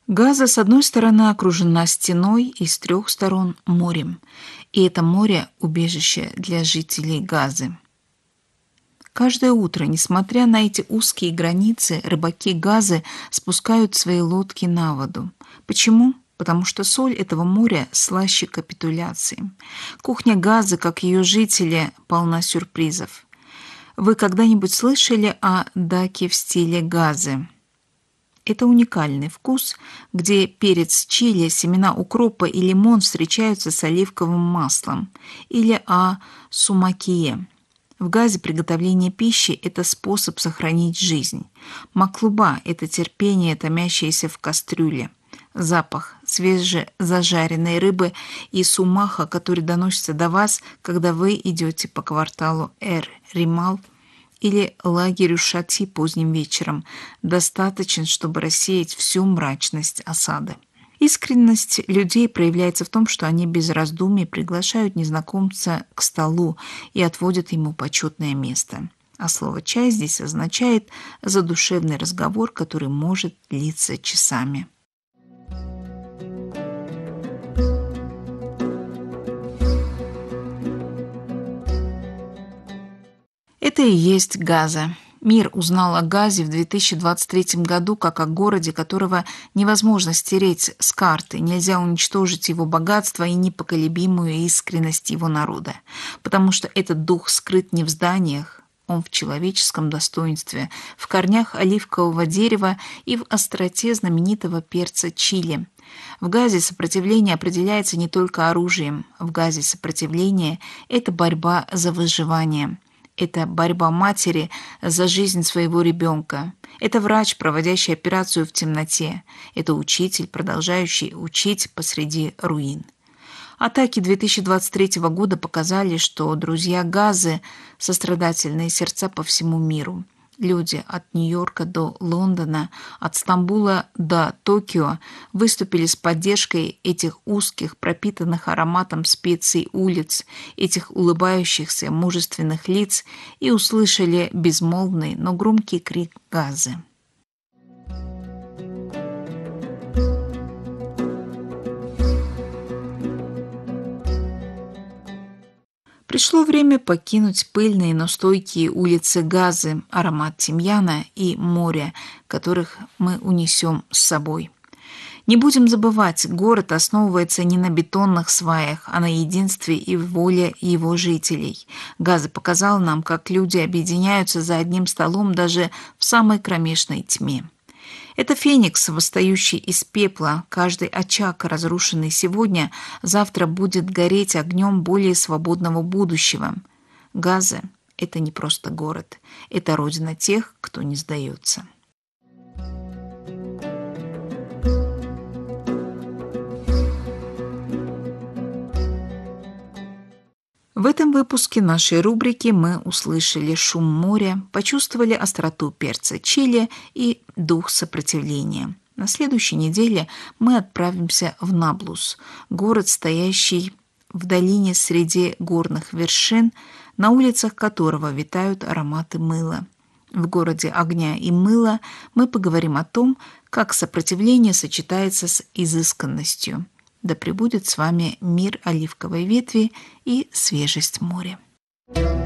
Газа, с одной стороны, окружена стеной и с трех сторон морем. И это море– убежище для жителей Газы. Каждое утро, несмотря на эти узкие границы, рыбаки Газы спускают свои лодки на воду. Почему? Потому что соль этого моря слаще капитуляции. Кухня Газы, как ее жители, полна сюрпризов. Вы когда-нибудь слышали о даке в стиле Газы? Это уникальный вкус, где перец чили, семена укропа и лимон встречаются с оливковым маслом, или о сумакие. В Газе приготовление пищи– это способ сохранить жизнь. Маклуба– это терпение, томящееся в кастрюле. Запах свежезажаренной рыбы и сумаха, который доносится до вас, когда вы идете по кварталу Эр-Римал или лагерю Шати поздним вечером, достаточно, чтобы рассеять всю мрачность осады. Искренность людей проявляется в том, что они без раздумий приглашают незнакомца к столу и отводят ему почетное место. А слово «чай» здесь означает задушевный разговор, который может длиться часами. Это и есть Газа. Мир узнал о Газе в 2023 году как о городе, которого невозможно стереть с карты, нельзя уничтожить его богатство и непоколебимую искренность его народа, потому что этот дух скрыт не в зданиях, он в человеческом достоинстве, в корнях оливкового дерева и в остроте знаменитого перца чили. В Газе сопротивление определяется не только оружием, в Газе сопротивление – это борьба за выживание. Это борьба матери за жизнь своего ребенка. Это врач, проводящий операцию в темноте. Это учитель, продолжающий учить посреди руин. Атаки 2023 года показали, что друзья Газы – сострадательные сердца по всему миру. Люди от Нью-Йорка до Лондона, от Стамбула до Токио выступили с поддержкой этих узких, пропитанных ароматом специй улиц, этих улыбающихся, мужественных лиц и услышали безмолвный, но громкий крик Газы. Пришло время покинуть пыльные, но стойкие улицы Газы, аромат тимьяна и моря, которых мы унесем с собой. Не будем забывать, город основывается не на бетонных сваях, а на единстве и воле его жителей. Газа показал нам, как люди объединяются за одним столом даже в самой кромешной тьме. Это феникс, восстающий из пепла. Каждый очаг, разрушенный сегодня, завтра будет гореть огнем более свободного будущего. Газа – это не просто город. Это родина тех, кто не сдается. В этом выпуске нашей рубрики мы услышали шум моря, почувствовали остроту перца чили и дух сопротивления. На следующей неделе мы отправимся в Наблус, город, стоящий в долине среди горных вершин, на улицах которого витают ароматы мыла. В городе огня и мыла мы поговорим о том, как сопротивление сочетается с изысканностью. Да пребудет с вами мир оливковой ветви и свежесть моря.